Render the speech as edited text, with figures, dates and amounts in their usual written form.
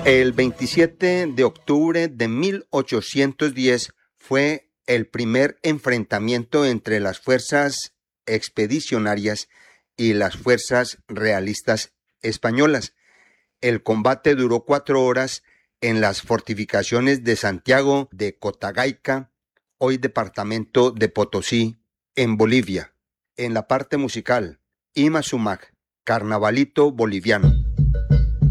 El 27 de octubre de 1810 fue el primer enfrentamiento entre las fuerzas expedicionarias y las fuerzas realistas españolas. El combate duró 4 horas en las fortificaciones de Santiago de Cotagaica, hoy departamento de Potosí, en Bolivia. En la parte musical, Ima Sumac, Carnavalito Boliviano.